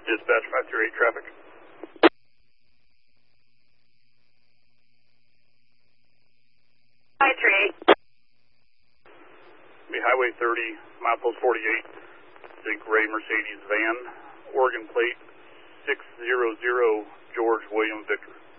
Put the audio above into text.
Dispatch 538 traffic. Be Highway 30, milepost 48, big gray Mercedes van, Oregon plate 600 George William Victor.